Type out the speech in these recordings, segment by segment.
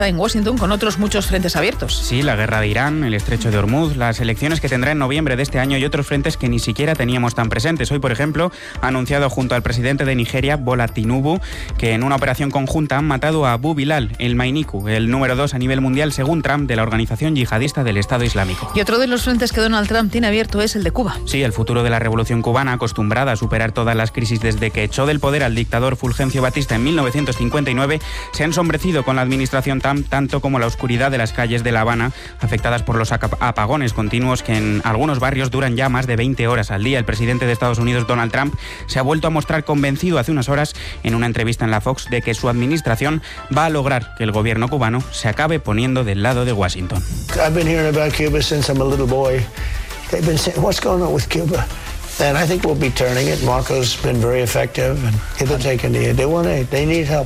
en Washington con otros muchos frentes abiertos. Sí, la guerra de Irán, el estrecho de Hormuz, las elecciones que tendrá en noviembre de este año y otros frentes que ni siquiera teníamos tan presentes. Hoy, por ejemplo, ha anunciado junto al presidente de Nigeria, Bola Tinubu, que en una operación conjunta han matado a Abu Bilal, el Mainiku, el número 2 a nivel mundial, según Trump, de la organización yihadista del Estado Islámico. Y otro de los frentes que Donald Trump tiene abierto es el de Cuba. Sí, el futuro de la revolución cubana, acostumbrada a superar todas las crisis desde que echó del poder al dictador Fulgencio Batista en 1959, se ha ensombrecido con la administración Trump, tanto como la oscuridad de las calles de La Habana, afectadas por los apagones continuos que en algunos barrios duran ya más de 20 horas al día. El presidente de Estados Unidos, Donald Trump, se ha vuelto a mostrar convencido hace unas horas en una entrevista en la Fox de que su administración va a lograr que el gobierno cubano se acabe poniendo del lado de Washington. I've been hearing about Cuba since I'm a little boy. They've been saying, what's going on with Cuba? And I think we'll be turning it. Marco's been very effective and they're taking the, they need help.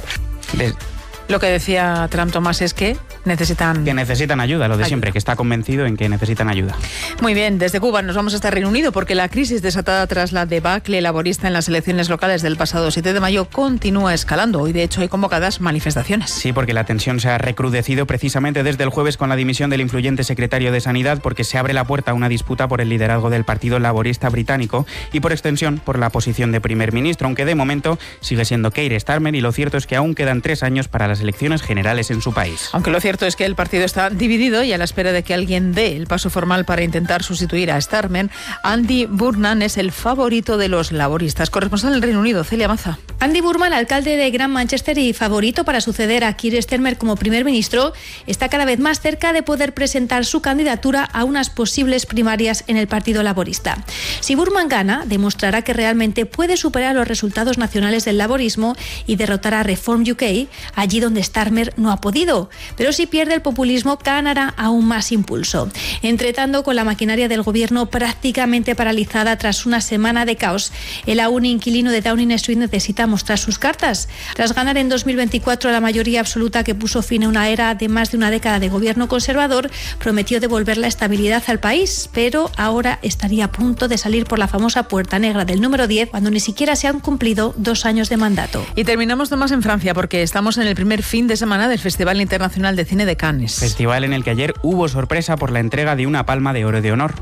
Lo que decía Trump, Tomás, es que necesitan ayuda, lo de siempre, que está convencido en que necesitan ayuda. Muy bien, desde Cuba nos vamos hasta Reino Unido porque la crisis desatada tras la debacle laborista en las elecciones locales del pasado 7 de mayo continúa escalando. Hoy, de hecho, hay convocadas manifestaciones. Sí, porque la tensión se ha recrudecido precisamente desde el jueves con la dimisión del influyente secretario de Sanidad, porque se abre la puerta a una disputa por el liderazgo del Partido Laborista británico y, por extensión, por la posición de primer ministro, aunque de momento sigue siendo Keir Starmer, y lo cierto es que aún quedan 3 años para las elecciones generales en su país. Aunque lo cierto es que el partido está dividido y a la espera de que alguien dé el paso formal para intentar sustituir a Starmer, Andy Burnham es el favorito de los laboristas. Corresponsal del Reino Unido, Celia Maza. Andy Burnham, alcalde de Gran Manchester y favorito para suceder a Keir Starmer como primer ministro, está cada vez más cerca de poder presentar su candidatura a unas posibles primarias en el Partido Laborista. Si Burnham gana, demostrará que realmente puede superar los resultados nacionales del laborismo y derrotar a Reform UK, allí donde Starmer no ha podido. Pero si pierde, el populismo ganará aún más impulso. Entretanto, con la maquinaria del gobierno prácticamente paralizada tras una semana de caos, el aún inquilino de Downing Street necesita mostrar sus cartas. Tras ganar en 2024 la mayoría absoluta que puso fin a una era de más de una década de gobierno conservador, prometió devolver la estabilidad al país, pero ahora estaría a punto de salir por la famosa puerta negra del número 10 cuando ni siquiera se han cumplido 2 años de mandato. Y terminamos, Tomás, en Francia, porque estamos en el primer fin de semana del Festival Internacional de Cine de Cannes. Festival en el que ayer hubo sorpresa por la entrega de una Palma de Oro de honor.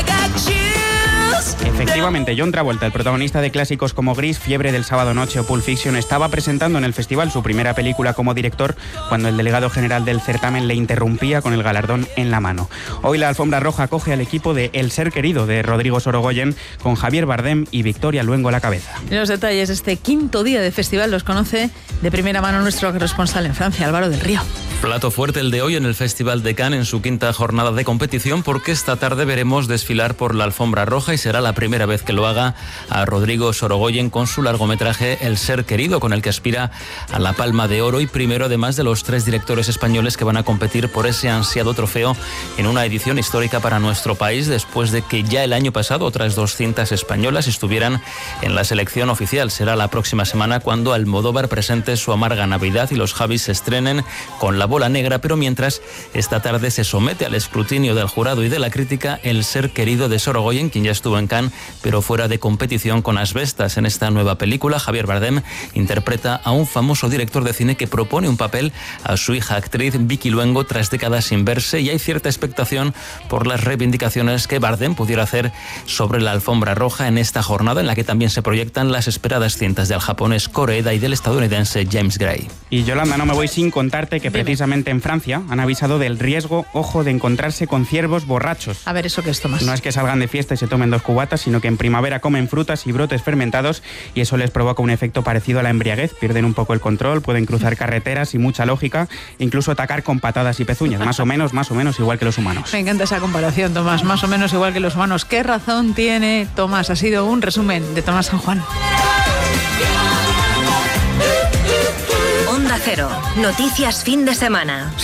Efectivamente, John Travolta, el protagonista de clásicos como Gris, Fiebre del sábado noche o Pulp Fiction, estaba presentando en el festival su primera película como director cuando el delegado general del certamen le interrumpía con el galardón en la mano. Hoy la alfombra roja acoge al equipo de El ser querido de Rodrigo Sorogoyen, con Javier Bardem y Victoria Luengo a la cabeza. Los detalles de este quinto día de festival los conoce de primera mano nuestro corresponsal en Francia, Álvaro del Río. Plato fuerte el de hoy en el Festival de Cannes en su quinta jornada de competición, porque esta tarde veremos desfilar por la alfombra roja, y será la primera vez que lo haga, a Rodrigo Sorogoyen con su largometraje El ser querido, con el que aspira a la Palma de Oro y primero, además de los 3 directores españoles que van a competir por ese ansiado trofeo en una edición histórica para nuestro país, después de que ya el año pasado otras 200 españolas estuvieran en la selección oficial. Será la próxima semana cuando Almodóvar presente Su amarga Navidad y los Javis se estrenen con La bola negra, pero mientras, esta tarde se somete al escrutinio del jurado y de la crítica El ser querido de Sorogoyen, quien ya estuvo en Cannes, pero fuera de competición con Asbestas. En esta nueva película, Javier Bardem interpreta a un famoso director de cine que propone un papel a su hija actriz Vicky Luengo tras décadas sin verse, y hay cierta expectación por las reivindicaciones que Bardem pudiera hacer sobre la alfombra roja en esta jornada, en la que también se proyectan las esperadas cintas del japonés Koreeda y del estadounidense James Gray. Y Yolanda, no me voy sin contarte que precisamente en Francia han avisado del riesgo, ojo, de encontrarse con ciervos borrachos. A ver, ¿eso qué es, Tomás? No es que salgan de fiesta y se tomen 2 cubatas, sino que en primavera comen frutas y brotes fermentados, y eso les provoca un efecto parecido a la embriaguez. Pierden un poco el control, pueden cruzar carreteras y mucha lógica, incluso atacar con patadas y pezuñas, más o menos igual que los humanos. Me encanta esa comparación, Tomás, más o menos igual que los humanos. ¿Qué razón tiene Tomás? Ha sido un resumen de Tomás San Juan. Onda Cero, noticias fin de semana.